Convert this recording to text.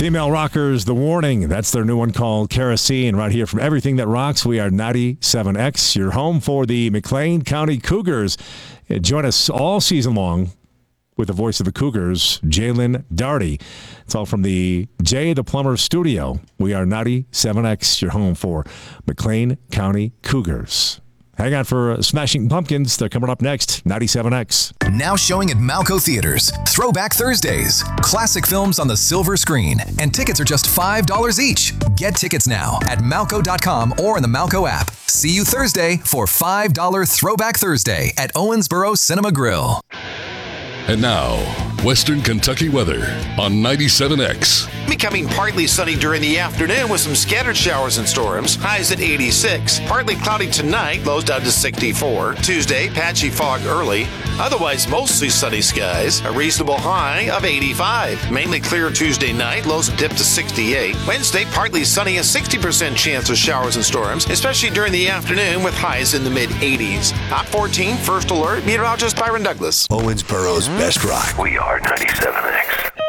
Female rockers, The Warning. That's their new one called Kerosene. Right here from Everything That Rocks, we are 97X, your home for the McLean County Cougars. Join us all season long with the voice of the Cougars, Jalen Darty. It's all from the Jay the Plumber studio. We are 97X, your home for McLean County Cougars. Hang on for Smashing Pumpkins. They're coming up next, 97X. Now showing at Malco Theaters. Throwback Thursdays. Classic films on the silver screen. And tickets are just $5 each. Get tickets now at Malco.com or in the Malco app. See you Thursday for $5 Throwback Thursday at Owensboro Cinema Grill. And now, Western Kentucky weather on 97X. Becoming partly sunny during the afternoon with some scattered showers and storms. Highs at 86. Partly cloudy tonight. Lows down to 64. Tuesday, patchy fog early. Otherwise, mostly sunny skies. A reasonable high of 85. Mainly clear Tuesday night. Lows dip to 68. Wednesday, partly sunny. A 60% chance of showers and storms, especially during the afternoon with highs in the mid-80s. Hot 14, first alert. Meteorologist Byron Douglas. Owensboro's best rock. We are 97X.